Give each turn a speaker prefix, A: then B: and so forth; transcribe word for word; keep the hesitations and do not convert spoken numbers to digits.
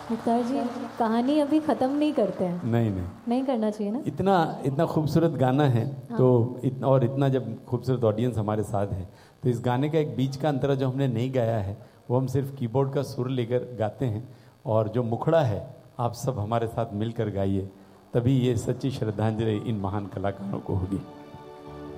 A: मुख्तार जी, कहानी अभी ख़त्म नहीं करते हैं।
B: नहीं नहीं
A: नहीं करना चाहिए ना।
B: इतना इतना खूबसूरत गाना है।
A: हाँ।
B: तो इतना और इतना जब खूबसूरत ऑडियंस हमारे साथ है, तो इस गाने का एक बीच का अंतरा जो हमने नहीं गाया है, वो हम सिर्फ कीबोर्ड का सुर लेकर गाते हैं, और जो मुखड़ा है आप सब हमारे साथ मिलकर गाइए, तभी ये सच्ची श्रद्धांजलि इन महान कलाकारों को होगी।